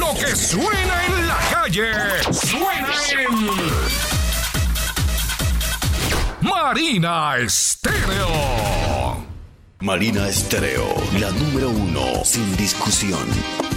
Lo que suena en la calle, suena en Marina Estéreo. Marina Estéreo, la número 1, sin discusión.